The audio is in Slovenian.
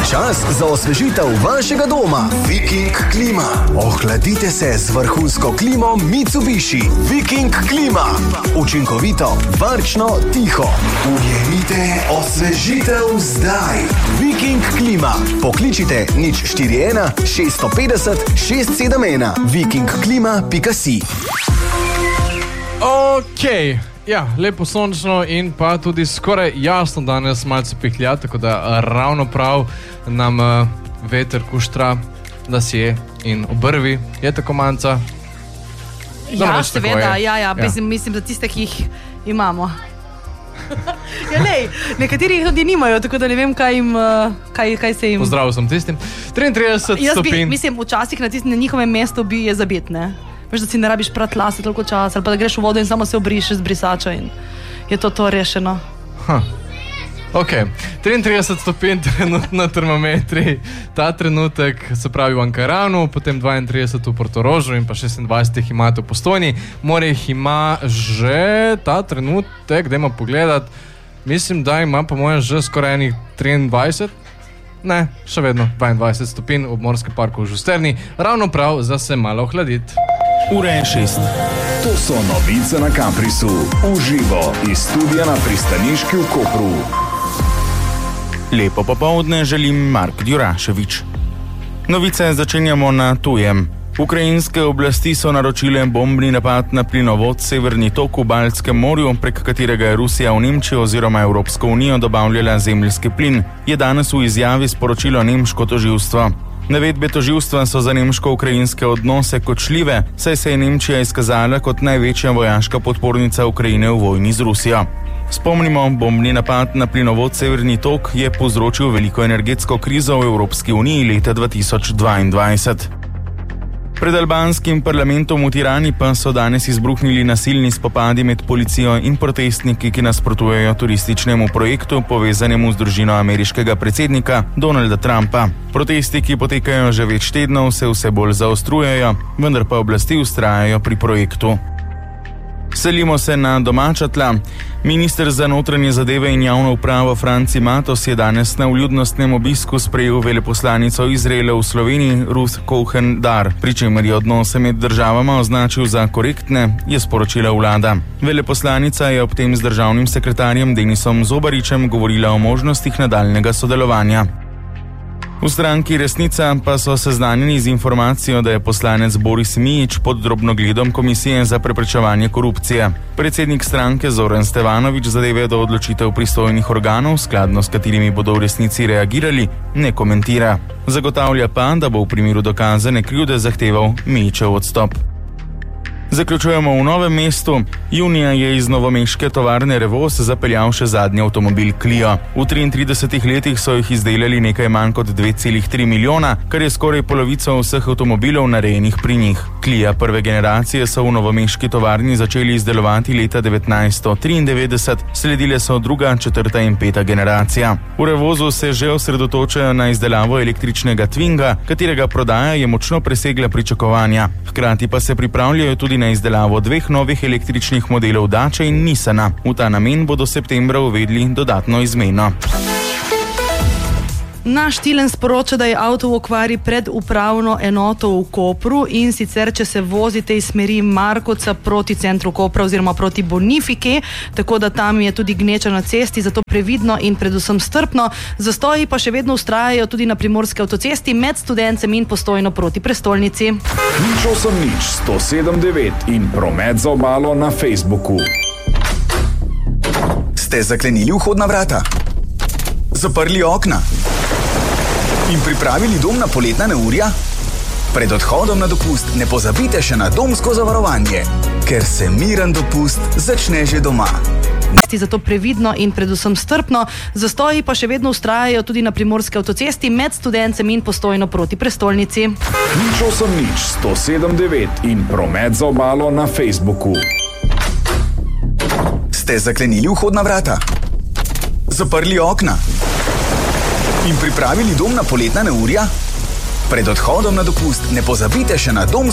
Čas za osvežitev vašega doma. Viking klima. Ohladite se z vrhunsko klimo Mitsubishi. Viking klima. Učinkovito, varčno, tiho. Ujemite osvežitev zdaj. Viking klima. Pokličite 041 650 671 vikingklima.si. Okej. Ja, lepo sončno in pa tudi skoraj jasno danes malce pihlja, tako da ravno prav nam veter kuštra, da si je in obrvi. Je tako manjca? Ja, seveda, ja. Mislim, da tiste, ki jih imamo. Ja, lej, nekateri jih tudi nimajo, tako da ne vem, kaj se jim... Pozdrav sem tistim. 33 stopinj. Mislim, včasih na njihovem mestu je zabit, ne? Veš, da si ne rabiš prati lase toliko časa, ali pa da greš v vodo in samo se obrišeš z brisača in je to rešeno. Ok, 33 stopinj trenutno na termometri, ta trenutek se pravi v Ankaranu, potem 32 v Portorožu in pa 26 jih imate v Postojni. More jih ima že ta trenutek, dajmo pogledat, mislim, da ima po mojem že skoraj enih 23. Ne, še vedno 22 stopinj v Morskem parku v Žusterni, ravno prav za se malo ohladiti. Ura je 6. To so novice na Kamprisu. Uživo iz studia na pristaniški v Kopru. Lepo popoldne želim Mark Djuraševič. Novice začenjamo na tujem. Ukrajinske oblasti so naročile bombni napad na plinovod Severni tok v Baltskem morju, prek katerega je Rusija v Nemčijo oziroma Evropsko unijo dobavljala zemeljski plin, je danes v izjavi sporočilo nemško tožilstvo. Navedbe tožilstva so za nemško-ukrajinske odnose kočljive, saj se je Nemčija izkazala kot največja vojaška podpornica Ukrajine v vojni z Rusijo. Spomnimo, bombni napad na plinovod Severni tok je povzročil veliko energetsko krizo v Evropski uniji leta 2022. Pred albanskim parlamentom v Tirani pa so danes izbruhnili nasilni spopadi med policijo in protestniki, ki nasprotujejo turističnemu projektu, povezanemu z družino ameriškega predsednika Donalda Trumpa. Protesti, ki potekajo že več tednov, se vse bolj zaostrujejo, vendar pa oblasti vztrajajo pri projektu. Selimo se na domača tla. Minister za notranje zadeve in javno upravo Franci Matos je danes na vljudnostnem obisku sprejel veleposlanico Izraela v Sloveniji Ruth Cohen-Dar, pri čemer je odnose med državama označil za korektne, je sporočila vlada. Veleposlanica je ob tem z državnim sekretarjem Denisom Zobaričem govorila o možnostih nadaljnega sodelovanja. V stranki Resnica pa so seznanjeni z informacijo, da je poslanec Boris Mijić pod drobnogledom Komisije za preprečevanje korupcije. Predsednik stranke Zoran Stevanović zadeve do odločitev pristojnih organov, skladno s katerimi bodo v resnici reagirali, ne komentira. Zagotavlja pa, da bo v primeru dokazane krivde zahteval Mijićev odstop. Zaključujemo v Novem mestu. Junija je iz novomeške tovarne Revoz zapeljal še zadnji avtomobil Clio. V 33 letih so jih izdelali nekaj manj kot 2,3 milijona, kar je skoraj polovico vseh avtomobilov narejenih pri njih. Clio prve generacije so v novomeški tovarni začeli izdelovati leta 1993, sledile so druga, četrta in peta generacija. V Revozu se že osredotočajo na izdelavo električnega Twinga, katerega prodaja je močno presegla pričakovanja. Hkrati pa se pripravljajo tudi na izdelavo dveh novih električnih modelov Dacia in Nissana. V ta namen bodo septembra uvedli dodatno izmeno. Naš Tilen sporoča, da je avto v okvari pred upravno enoto v Kopru in sicer, če se vozite iz smeri Markovca proti centru Kopra oziroma proti Bonifiki, tako da tam je tudi gneča na cesti, zato previdno in predvsem strpno. Zastoji pa še vedno vztrajajo tudi na primorski avtocesti med Studencem in Postojno proti prestolnici. 080 107 in promet za obalo na Facebooku. Ste zaklenili vhodna vrata? Zaprli okna? In pripravili dom na poletna neurja? Pred odhodom na dopust ne pozabite še na domsko zavarovanje, ker se miren dopust začne že doma. Zato previdno in predvsem strpno. Zastoji pa še vedno vztrajajo tudi na primorski avtocesti med Studencem in Postojno proti prestolnici. 080 107 in promet za obalo na Facebooku. Ste zaklenili vhodna vrata? Zaprli okna? In pripravili dom na poletna neurja? Pred odhodom na dopust ne pozabite še na domsko